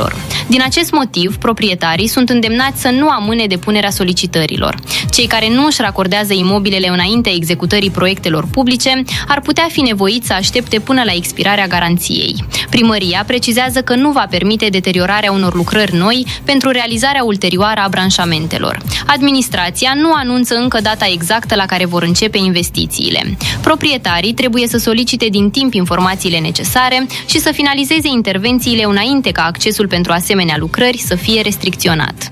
lucrărilor. Din acest motiv, proprietarii sunt îndemnați să nu amâne depunerea solicitărilor. Cei care nu își racordează imobilele înaintea executării proiectelor publice ar putea fi nevoiți să aștepte până la expirarea garanției. Primăria precizează că nu va permite deteriorarea unor lucrări noi pentru realizarea ulterioară a branșamentelor. Administrația nu anunță încă data exactă la care vor începe investițiile. Proprietarii trebuie să solicite din timp informațiile necesare și să finalizeze intervențiile înainte ca accesul pentru asemenea lucrări să fie restricționat.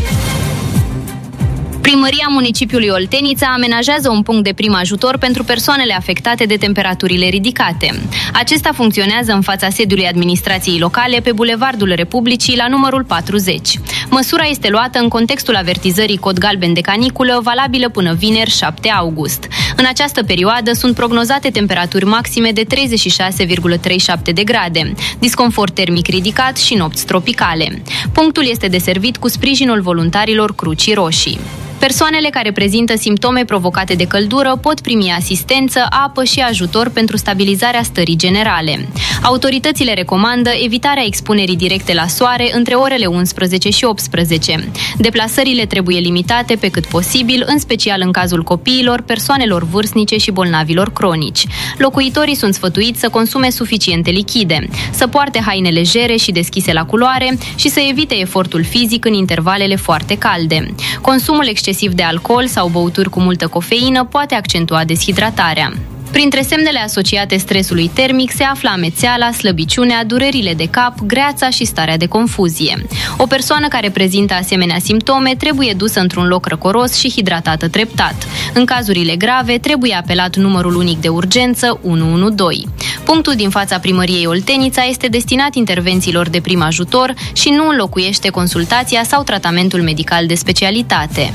Primăria municipiului Oltenița amenajează un punct de prim ajutor pentru persoanele afectate de temperaturile ridicate. Acesta funcționează în fața sediului administrației locale pe Bulevardul Republicii la numărul 40. Măsura este luată în contextul avertizării cod galben de caniculă, valabilă până vineri 7 august. În această perioadă sunt prognozate temperaturi maxime de 36,37 de grade, disconfort termic ridicat și nopți tropicale. Punctul este deservit cu sprijinul voluntarilor Crucii Roșii. Persoanele care prezintă simptome provocate de căldură pot primi asistență, apă și ajutor pentru stabilizarea stării generale. Autoritățile recomandă evitarea expunerii directe la soare între orele 11 și 18. Deplasările trebuie limitate pe cât posibil, în special în cazul copiilor, persoanelor vârstnice și bolnavilor cronici. Locuitorii sunt sfătuiți să consume suficiente lichide, să poarte haine legere și deschise la culoare și să evite efortul fizic în intervalele foarte calde. Consumul excesiv de alcool sau băuturi cu multă cofeină poate accentua deshidratarea. Printre semnele asociate stresului termic se află amețeala, slăbiciunea, durerile de cap, greața și starea de confuzie. O persoană care prezintă asemenea simptome trebuie dusă într-un loc răcoros și hidratată treptat. În cazurile grave, trebuie apelat numărul unic de urgență 112. Punctul din fața primăriei Oltenița este destinat intervențiilor de prim ajutor și nu înlocuiește consultația sau tratamentul medical de specialitate.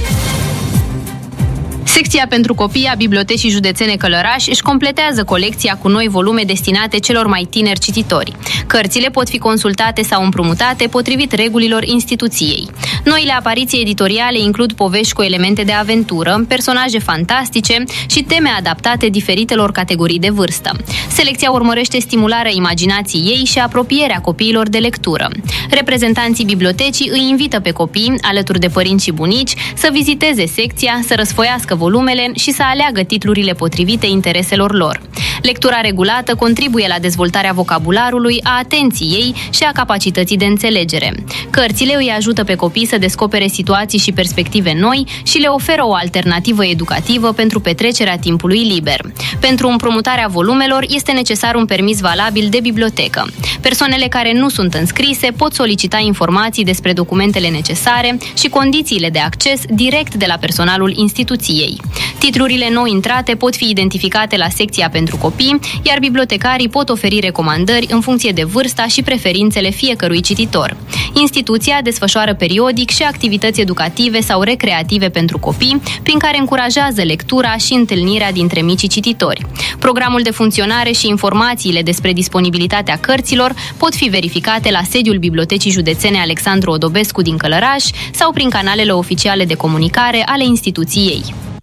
Secția pentru copii a Bibliotecii Județene Călăraș își completează colecția cu noi volume destinate celor mai tineri cititori. Cărțile pot fi consultate sau împrumutate potrivit regulilor instituției. Noile apariții editoriale includ povești cu elemente de aventură, personaje fantastice și teme adaptate diferitelor categorii de vârstă. Selecția urmărește stimularea imaginației ei și apropierea copiilor de lectură. Reprezentanții bibliotecii îi invită pe copii, alături de părinți și bunici, să viziteze secția, să răsfoiască volumele și să aleagă titlurile potrivite intereselor lor. Lectura regulată contribuie la dezvoltarea vocabularului, a atenției și a capacității de înțelegere. Cărțile îi ajută pe copii să descopere situații și perspective noi și le oferă o alternativă educativă pentru petrecerea timpului liber. Pentru împrumutarea volumelor este necesar un permis valabil de bibliotecă. Persoanele care nu sunt înscrise pot solicita informații despre documentele necesare și condițiile de acces direct de la personalul instituției. Titlurile nou intrate pot fi identificate la secția pentru copii, iar bibliotecarii pot oferi recomandări în funcție de vârsta și preferințele fiecărui cititor. Instituția desfășoară periodic și activități educative sau recreative pentru copii, prin care încurajează lectura și întâlnirea dintre micii cititori. Programul de funcționare și informațiile despre disponibilitatea cărților pot fi verificate la sediul Bibliotecii Județene Alexandru Odobescu din Călăraș sau prin canalele oficiale de comunicare ale instituției.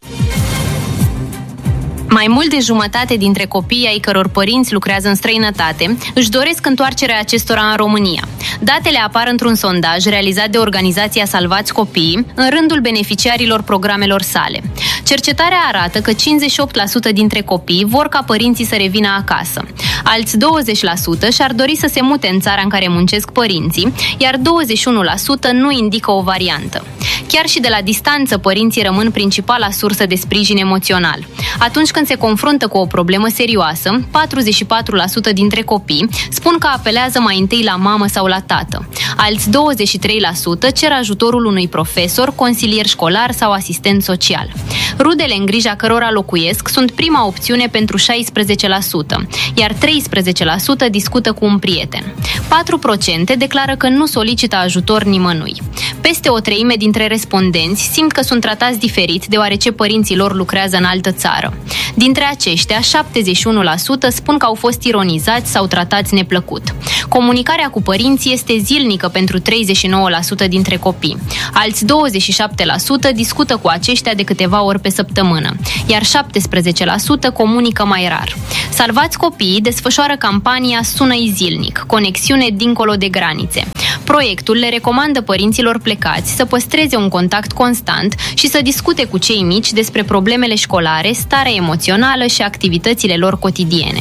Mai mult de jumătate dintre copiii ai căror părinți lucrează în străinătate își doresc întoarcerea acestora în România. Datele apar într-un sondaj realizat de organizația Salvați Copiii în rândul beneficiarilor programelor sale. Cercetarea arată că 58% dintre copii vor ca părinții să revină acasă. Alți 20% și-ar dori să se mute în țara în care muncesc părinții, iar 21% nu indică o variantă. Chiar și de la distanță, părinții rămân principala sursă de sprijin emoțional. Atunci când se confruntă cu o problemă serioasă, 44% dintre copii spun că apelează mai întâi la mamă sau la tată. Alți 23% cer ajutorul unui profesor, consilier școlar sau asistent social. Rudele în grija cărora locuiesc sunt prima opțiune pentru 16%, iar 13% discută cu un prieten. 4% declară că nu solicită ajutor nimănui. Peste o treime dintre respondenți simt că sunt tratați diferit deoarece părinții lor lucrează în altă țară. Dintre aceștia, 71% spun că au fost ironizați sau tratați neplăcut. Comunicarea cu părinții este zilnică pentru 39% dintre copii. Alți 27% discută cu aceștia de câteva ori pe săptămână, iar 17% comunică mai rar. Salvați Copiii desfășoară campania Sună-i zilnic, conexiune dincolo de granițe. Proiectul le recomandă părinților plecați să păstreze un contact constant și să discute cu cei mici despre problemele școlare, starea emoțională și activitățile lor cotidiene.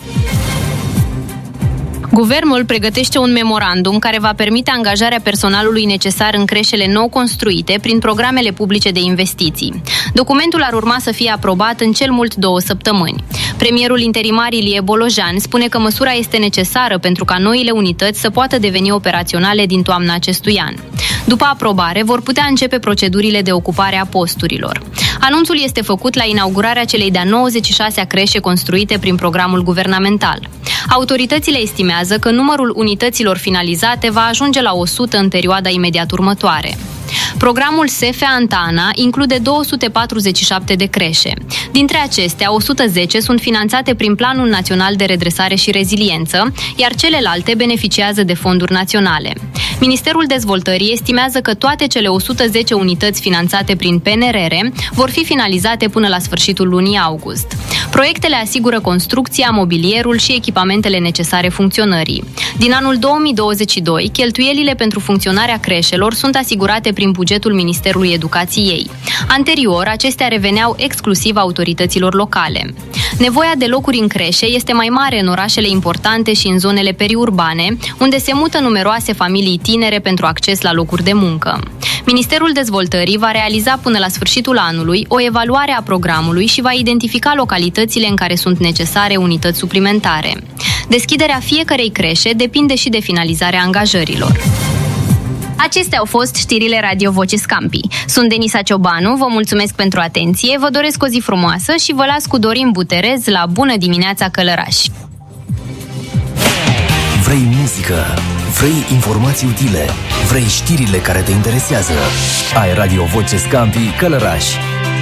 Guvernul pregătește un memorandum care va permite angajarea personalului necesar în creșele nou construite prin programele publice de investiții. Documentul ar urma să fie aprobat în cel mult 2 săptămâni. Premierul interimar Ilie Bolojan spune că măsura este necesară pentru ca noile unități să poată deveni operaționale din toamna acestui an. După aprobare, vor putea începe procedurile de ocupare a posturilor. Anunțul este făcut la inaugurarea celei de-a 96-a creșe construite prin programul guvernamental. Autoritățile estimează că numărul unităților finalizate va ajunge la 100 în perioada imediat următoare. Programul SEFE Antana include 247 de creșe. Dintre acestea, 110 sunt finanțate prin Planul Național de Redresare și Reziliență, iar celelalte beneficiază de fonduri naționale. Ministerul Dezvoltării estimează că toate cele 110 unități finanțate prin PNRR vor fi finalizate până la sfârșitul lunii august. Proiectele asigură construcția, mobilierul și echipamentele necesare funcționării. Din anul 2022, cheltuielile pentru funcționarea creșelor sunt asigurate prin bugetul Ministerului Educației. Anterior, acestea reveneau exclusiv autorităților locale. Nevoia de locuri în creșe este mai mare în orașele importante și în zonele periurbane, unde se mută numeroase familii tinere pentru acces la locuri de muncă. Ministerul Dezvoltării va realiza până la sfârșitul anului o evaluare a programului și va identifica localitățile în care sunt necesare unități suplimentare. Deschiderea fiecărei creșe depinde și de finalizarea angajărilor. Acestea au fost știrile Radio Voce Scampi. Sunt Denisa Ciobanu, vă mulțumesc pentru atenție, vă doresc o zi frumoasă și vă las cu Dorin Buterez la Bună dimineața Călăraș. Vrei muzică? Vrei informații utile? Vrei știrile care te interesează? Ai Radio Voce Scampi Călăraș.